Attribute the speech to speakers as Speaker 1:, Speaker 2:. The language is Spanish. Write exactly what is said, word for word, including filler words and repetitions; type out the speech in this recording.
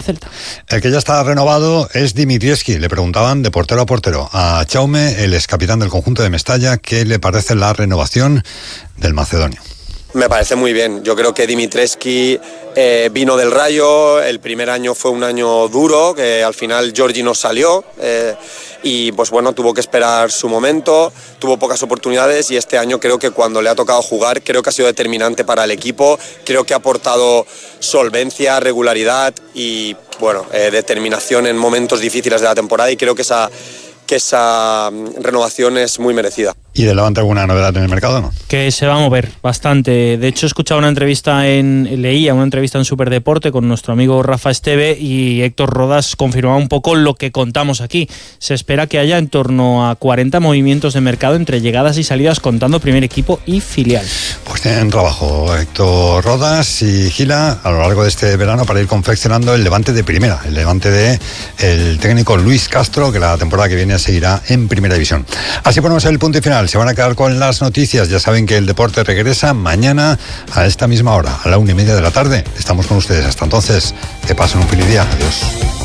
Speaker 1: Celta.
Speaker 2: El que ya está renovado es Dimitrievski. Le preguntaban de portero a portero a Jaume, el ex capitán del conjunto de Mestalla, qué le parece la renovación del macedonio.
Speaker 3: Me parece muy bien. Yo creo que Dimitrievski eh, vino del Rayo. El primer año fue un año duro, que al final Giorgi no salió eh, y pues bueno, tuvo que esperar su momento, tuvo pocas oportunidades y este año creo que cuando le ha tocado jugar, creo que ha sido determinante para el equipo. Creo que ha aportado solvencia, regularidad y bueno, eh, determinación en momentos difíciles de la temporada y creo que esa, que esa renovación es muy merecida.
Speaker 2: ¿Y de Levante alguna novedad en el mercado, no?
Speaker 1: Que se va a mover bastante. De hecho, he escuchado una entrevista en, leía una entrevista en Superdeporte con nuestro amigo Rafa Esteve y Héctor Rodas confirmaba un poco lo que contamos aquí. Se espera que haya en torno a cuarenta movimientos de mercado entre llegadas y salidas, contando primer equipo y filial.
Speaker 2: Pues tienen trabajo Héctor Rodas y Gila a lo largo de este verano para ir confeccionando el Levante de primera, el Levante de el técnico Luis Castro, que la temporada que viene seguirá en primera división. Así ponemos el punto y final. Se van a quedar con las noticias. Ya saben que el deporte regresa mañana a esta misma hora, a la una y media de la tarde. Estamos con ustedes. Hasta entonces, que pasen un feliz día. Adiós.